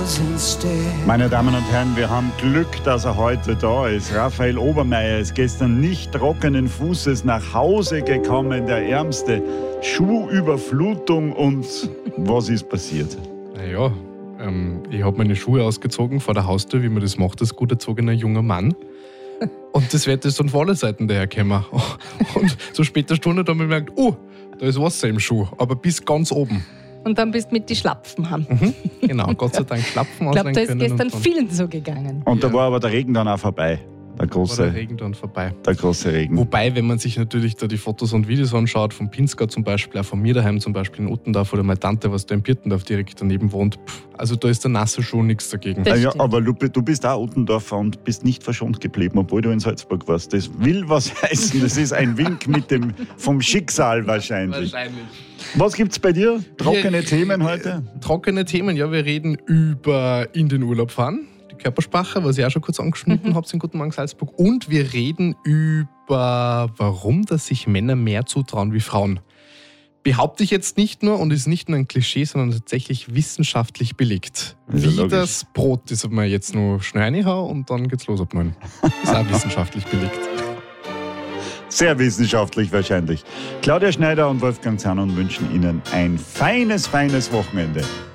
Meine Damen und Herren, wir haben Glück, dass er heute da ist. Raphael Obermeier ist gestern nicht trockenen Fußes nach Hause gekommen, der Ärmste. Schuhüberflutung und was ist passiert? Naja, ich habe meine Schuhe ausgezogen vor der Haustür, wie man das macht, als gut erzogener junger Mann. Und das wird jetzt dann von alle Seiten daherkommen. Und so später Stunde haben wir gemerkt, da ist Wasser im Schuh, aber bis ganz oben. Und dann bist du mit die Schlapfen haben. Genau, Gott sei Dank Schlapfen Ich glaube, ausleihen da ist können. gestern vielen so gegangen. Und da war aber der Regen dann auch vorbei. Der war der große Regen dann vorbei. Regen. Wobei, wenn man sich natürlich da die Fotos und Videos anschaut, von Pinzgau zum Beispiel, auch von mir daheim zum Beispiel in Ottendorf oder meine Tante, was da in Birkendorf direkt daneben wohnt, also da ist der nasse Schuh nichts dagegen. Das Ja, stimmt. aber du bist auch Ottendorfer und bist nicht verschont geblieben, obwohl du in Salzburg warst. Das will was heißen. Das ist ein Wink vom Schicksal wahrscheinlich. Was gibt's bei dir? Trockene Themen heute? Trockene Themen, ja, wir reden über in den Urlaub fahren, die Körpersprache, was ich auch schon kurz angeschnitten habe in Guten Morgen Salzburg. Und wir reden über, warum dass sich Männer mehr zutrauen wie Frauen. Behaupte ich jetzt nicht nur und ist nicht nur ein Klischee, sondern tatsächlich wissenschaftlich belegt. Ist ja Wie logisch. das Brot, das wir jetzt noch schnell reinhauen und dann geht's los ab 9. Ist auch wissenschaftlich belegt. Sehr wissenschaftlich wahrscheinlich. Claudia Schneider und Wolfgang Zahn wünschen Ihnen ein feines Wochenende.